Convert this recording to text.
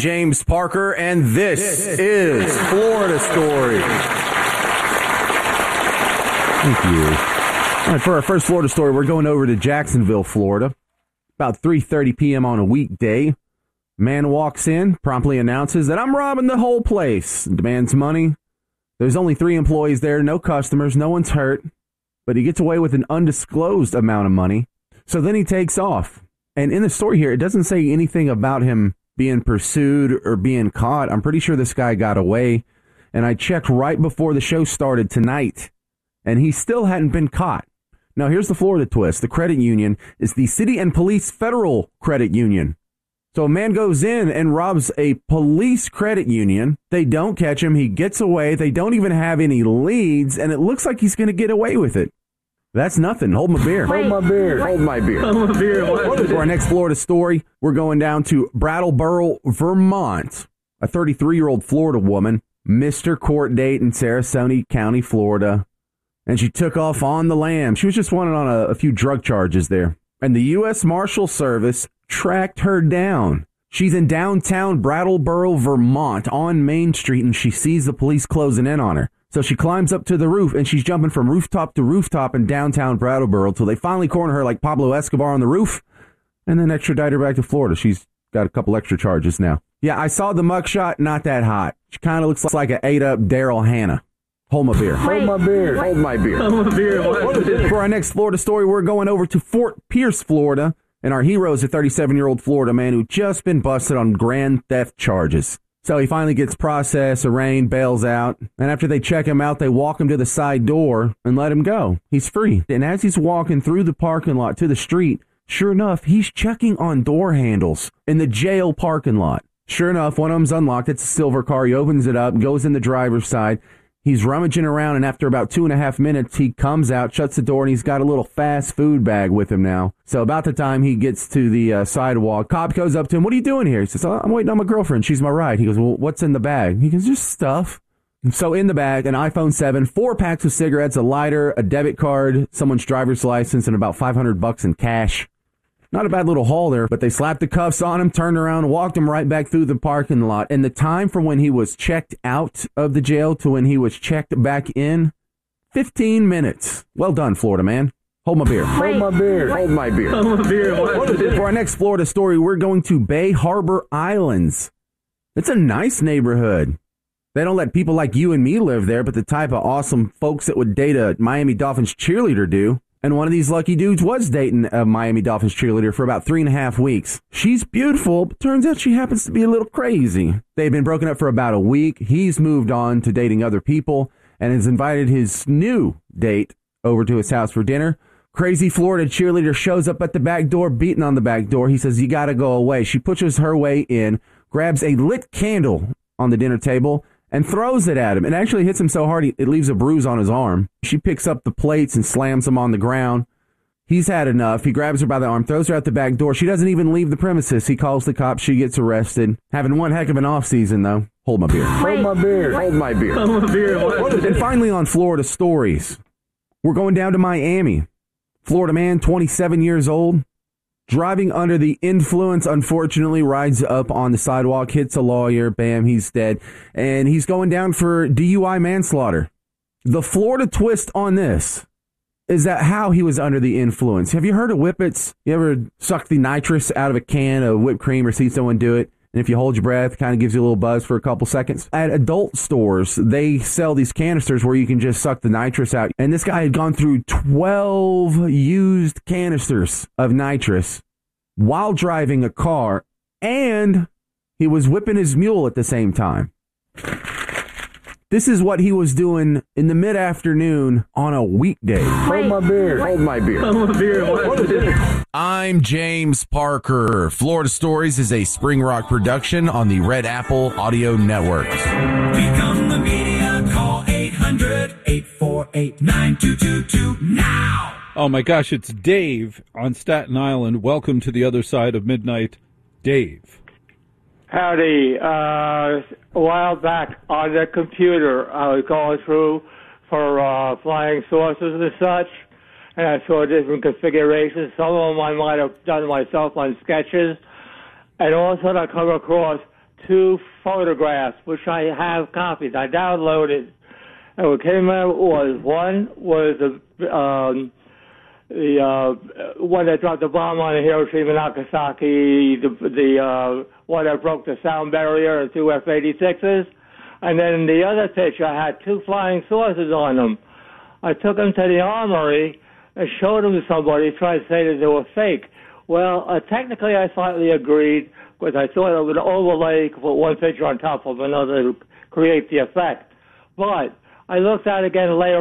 James Parker, and this is Florida Story. Thank you. All right, for our first Florida story, we're going over to Jacksonville, Florida. About 3:30 p.m. on a weekday. Man walks in, promptly announces that I'm robbing the whole place, demands money. There's only 3 employees there, no customers, no one's hurt, but he gets away with an undisclosed amount of money. So then he takes off. And in the story here, it doesn't say anything about him being pursued or being caught. I'm pretty sure this guy got away. And I checked right before the show started tonight, and he still hadn't been caught. Now, here's the Florida twist. The credit union is the City and Police Federal Credit Union. So a man goes in and robs a police credit union. They don't catch him. He gets away. They don't even have any leads, and it looks like he's going to get away with it. That's nothing. Hold my beer. Hold my beer. Hold my beer. Hold my beer. For our next Florida story, we're going down to Brattleboro, Vermont. A 33-year-old Florida woman missed her court date in Sarasota County, Florida, and she took off on the lam. She was just wanted on a few drug charges there. And the U.S. Marshal Service tracked her down. She's in downtown Brattleboro, Vermont on Main Street, and she sees the police closing in on her. So she climbs up to the roof, and she's jumping from rooftop to rooftop in downtown Brattleboro till they finally corner her like Pablo Escobar on the roof, and then extradite her back to Florida. She's got a couple extra charges now. Yeah, I saw the mugshot, not that hot. She kind of looks like an ate-up Daryl Hannah. Hold my beer. Hold my beer. Hold my beer. Hold my beer. For our next Florida story, we're going over to Fort Pierce, Florida, and our hero is a 37-year-old Florida man who just been busted on grand theft charges. So he finally gets processed, arraigned, bails out, and after they check him out, they walk him to the side door and let him go. He's free. And as he's walking through the parking lot to the street, sure enough, he's checking on door handles in the jail parking lot. Sure enough, one of them's unlocked. It's a silver car. He opens it up, goes in the driver's side. He's rummaging around, and after about 2.5 minutes, he comes out, shuts the door, and he's got a little fast food bag with him now. So about the time he gets to the sidewalk, cop goes up to him. What are you doing here? He says, I'm waiting on my girlfriend. She's my ride. He goes, well, what's in the bag? He goes, just stuff. So in the bag, an iPhone 7, 4 packs of cigarettes, a lighter, a debit card, someone's driver's license, and about $500 in cash. Not a bad little haul there, but they slapped the cuffs on him, turned around, walked him right back through the parking lot. And the time from when he was checked out of the jail to when he was checked back in, 15 minutes. Well done, Florida man. Hold my beer. Hold my beer. Hold my beer. Hold my beer. For our next Florida story, we're going to Bay Harbor Islands. It's a nice neighborhood. They don't let people like you and me live there, but the type of awesome folks that would date a Miami Dolphins cheerleader do. And one of these lucky dudes was dating a Miami Dolphins cheerleader for about 3.5 weeks. She's beautiful, but turns out she happens to be a little crazy. They've been broken up for about a week. He's moved on to dating other people and has invited his new date over to his house for dinner. Crazy Florida cheerleader shows up at the back door, beating on the back door. He says, you got to go away. She pushes her way in, grabs a lit candle on the dinner table, and throws it at him. It actually hits him so hard it leaves a bruise on his arm. She picks up the plates and slams them on the ground. He's had enough. He grabs her by the arm, throws her out the back door. She doesn't even leave the premises. He calls the cops. She gets arrested. Having one heck of an off season, though. Hold my beer. Hold my beer. Hold my beer. Hold my beer. And finally on Florida stories, we're going down to Miami. Florida man, 27 years old, driving under the influence, unfortunately, rides up on the sidewalk, hits a lawyer, bam, he's dead. And he's going down for DUI manslaughter. The Florida twist on this is that how he was under the influence. Have you heard of Whippets? You ever suck the nitrous out of a can of whipped cream or see someone do it? And if you hold your breath, it kind of gives you a little buzz for a couple seconds. At adult stores, they sell these canisters where you can just suck the nitrous out. And this guy had gone through 12 used canisters of nitrous while driving a car, and he was whipping his mule at the same time. This is what he was doing in the mid-afternoon on a weekday. Hold my beer. Hold my beer. Hold my beer. I'm James Parker. Florida Stories is a Spring Rock production on the Red Apple Audio Network. Become the media. Call 800-848-9222 now. Oh my gosh, it's Dave on Staten Island. Welcome to the other side of midnight. Dave. Howdy. A while back on the computer, I was going through for flying saucers and such, and I saw different configurations. Some of them I might have done myself on sketches, and all of a sudden I come across two photographs, which I have copies. I downloaded, and what came out was one was the one that dropped the bomb on Hiroshima and Nagasaki, the one that broke the sound barrier, and two F-86s. And then the other picture had two flying saucers on them. I took them to the armory and showed them to somebody, tried to say that they were fake. Well, technically I slightly agreed, because I thought it would overlay, put one picture on top of another to create the effect. But I looked at it again later